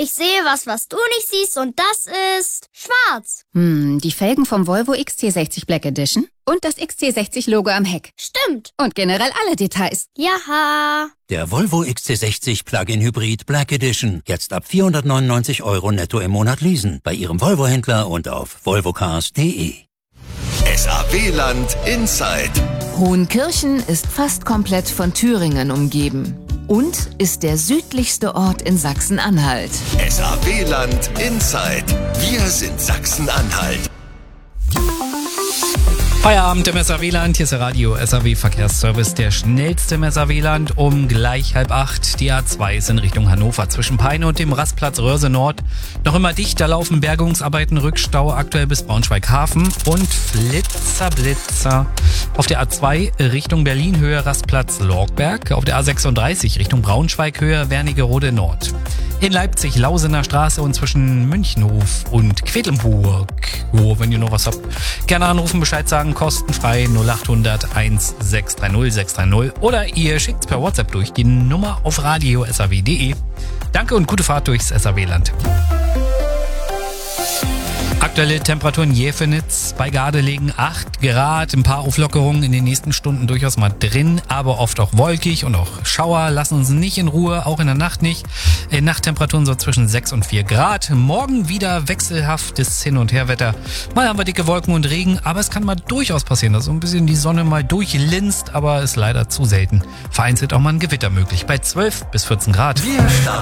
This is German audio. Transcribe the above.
Ich sehe was du nicht siehst und das ist schwarz. Die Felgen vom Volvo XC60 Black Edition und das XC60-Logo am Heck. Stimmt. Und generell alle Details. Jaha. Der Volvo XC60 Plug-in Hybrid Black Edition. Jetzt ab 499 € netto im Monat leasen. Bei Ihrem Volvo-Händler und auf volvocars.de. SAW-Land Inside. Hohenkirchen ist fast komplett von Thüringen umgeben und ist der südlichste Ort in Sachsen-Anhalt. SAW-Land Inside. Wir sind Sachsen-Anhalt. Feierabend im SAW-Land, hier ist der Radio SAW Verkehrsservice, der schnellste im SAW-Land um gleich 7:30. Die A2 ist in Richtung Hannover zwischen Peine und dem Rastplatz Röhrse Nord. Noch immer dicht, da laufen Bergungsarbeiten, Rückstau aktuell bis Braunschweig-Hafen und Blitzer auf der A2 Richtung Berlin Höhe Rastplatz Lorgberg, auf der A36 Richtung Braunschweig Höhe Wernigerode Nord. In Leipzig Lausener Straße und zwischen Münchenhof und Quedlinburg. Wenn ihr noch was habt, gerne anrufen, Bescheid sagen, kostenfrei 0800 1630 630 oder ihr schickt's per WhatsApp durch die Nummer auf radio.saw.de. Danke und gute Fahrt durchs SAW-Land. Aktuelle Temperaturen Jäfenitz bei Gardelegen 8 Grad. Ein paar Auflockerungen in den nächsten Stunden durchaus mal drin, aber oft auch wolkig und auch Schauer lassen uns nicht in Ruhe, auch in der Nacht nicht. Nachttemperaturen so zwischen 6 und 4 Grad. Morgen wieder wechselhaftes Hin- und Herwetter. Mal haben wir dicke Wolken und Regen, aber es kann mal durchaus passieren, dass so ein bisschen die Sonne mal durchlinst, aber ist leider zu selten. Vereinzelt auch mal ein Gewitter möglich bei 12 bis 14 Grad. Wir starten